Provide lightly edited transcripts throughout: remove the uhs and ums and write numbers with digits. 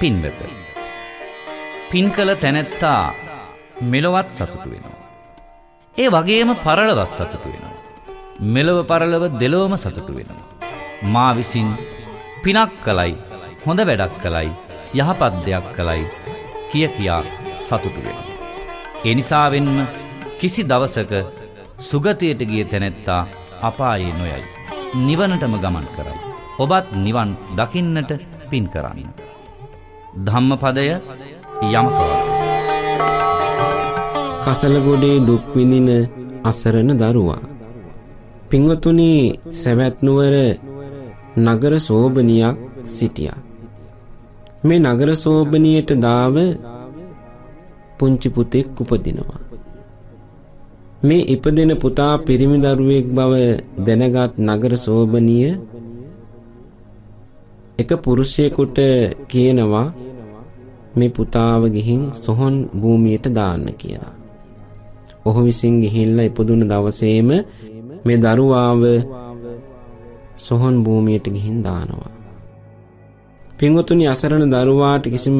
පින්වත. පින් කළ තැනැත්තා මෙලොවත් සතුටු වෙනවා. ඒ වගේම පරලොවත් සතුටු වෙනවා. මෙලොව පරලොව දෙලොවම සතුටු වෙනවා. මා විසින් පිනක් කළයි, හොඳ වැඩක් කළයි, යහපත් දෙයක් කළයි කියා සතුටු වෙනවා. ඒ නිසාවෙන්ම කිසි දවසක සුගතියට ගිය තැනැත්තා අපායේ නොයයි. නිවනටම ගමන් කරයි. ඔබත් නිවන් දකින්නට පින් කරන්න. ධම්මපදය යමකව. කසලගොඩේ දුක් විඳින අසරණ දරුවා. පින්වතුනි, සවැත් නුවර නගර සෝබනියක් සිටියා. මේ නගර සෝබනියට දාව පුංචි පුතෙක් උපදිනවා. මේ ඉපදෙන පුතා පිරිමි දරුවෙක් බව දැනගත් නගර සෝබනිය එක පුරුෂයෙකුට කියනවා මේ පුතාව ගිහින් සොහොන් භූමියට දාන්න කියලා. ඔහු විසින් ගිහිල්ලා ඉපදුන දවසේම මේ දරුවාව සොහොන් භූමියට ගිහින් දානවා. පින්වතුනි, අසරණ දරුවාට කිසිම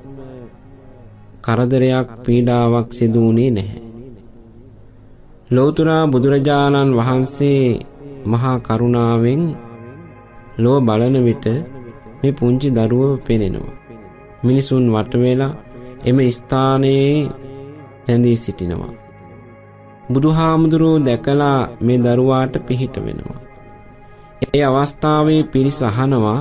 කරදරයක් පීඩාවක් සිදු වුණේ නැහැ. ලෞතර බුදුරජාණන් වහන්සේ මහා කරුණාවෙන් ලොව බලන විට මේ පුංචි දරුවව පෙනෙනවා. මිනිසුන් වට වෙලා එම ස්ථානයේ රැඳී සිටිනවා. බුදුහාමුදුරුවෝ දැකලා මේ දරුවාට පිහිට වෙනවා. ඒ අවස්ථාවේ පිරිස අහනවා,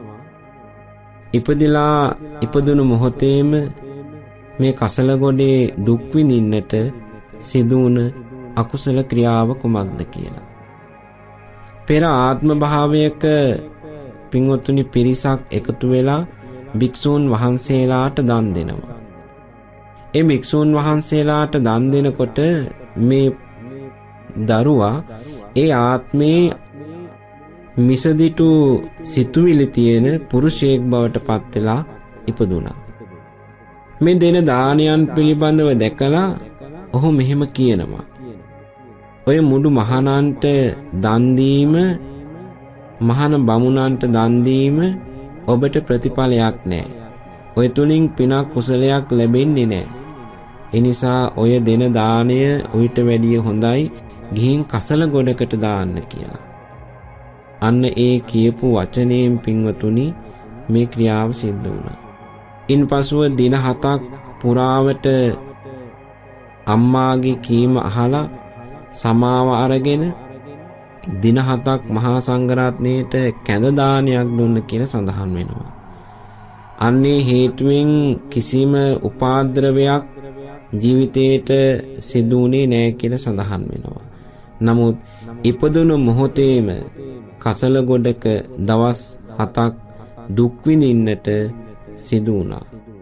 ඉපදිලා ඉපදුණු මොහොතේම මේ කසලගොඩේ දුක් විඳින්නට සිදුවුණ අකුසල ක්‍රියාව කුමක්ද කියලා. පෙර ආත්ම භාවයක පින්වත්තුනි පිරිසක් එකතු වෙලා භික්ෂූන් වහන්සේලාට දන් දෙනවා. ඒ භික්ෂූන් වහන්සේලාට දන් දෙනකොට මේ දරුවා ඒ ආත්මේ මිසදිටු සිතුවිලි තියෙන පුරුෂයෙක් බවට පත් වෙලා ඉපදුණා. මේ දෙන දානයන් පිළිබඳව දැකලා ඔහු මෙහෙම කියනවා, ඔය මුඩු මහණන්ට දන් දීම, මහණ බමුණන්ට දන් දීම ඔබට ප්‍රතිඵලයක් නැහැ. ඔය තුලින් පිනක් කුසලයක් ලැබෙන්නේ නැහැ. ඒ නිසා ඔය දෙන දාණය උවිත වැඩිය හොඳයි, ගිහින් කසල ගොඩකට දාන්න කියලා. අන්න ඒ කියපු වචනයෙන් පින්වතුනි මේ ක්‍රියාව සිද්ධ වුණා. ඉන්පසුව දින 7ක් පුරාවට අම්මාගේ කීම අහලා සමාව අරගෙන දින 7ක් මහා සංඝරත්නයට කැඳ දානයක් දුන්න කියලා සඳහන් වෙනවා. අන්නේ හේතුවෙන් කිසිම උපාද්‍රවයක් ජීවිතේට සිදුුනේ නැහැ කියලා සඳහන් වෙනවා. නමුත් ඉපදුණු මොහොතේම කසල ගොඩක දවස් 7ක් දුක් විඳින්නට සිදු වුණා.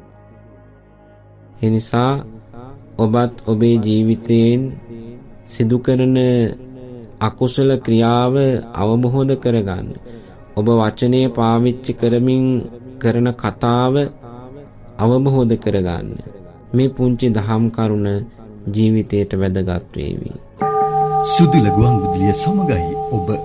ඒ නිසා ඔබත් ඔබේ ජීවිතයෙන් සිදු කරන අකුසල ක්‍රියාව අවබෝධ කරගන්න. ඔබ වචනේ පාවිච්චි කරමින් කරන කතාව අවබෝධ කරගන්න. මේ පුංචි දහම් කරුණ ජීවිතයට වැදගත් වේවි. සුදුල ගුවන් විදුලිය සමගයි ඔබ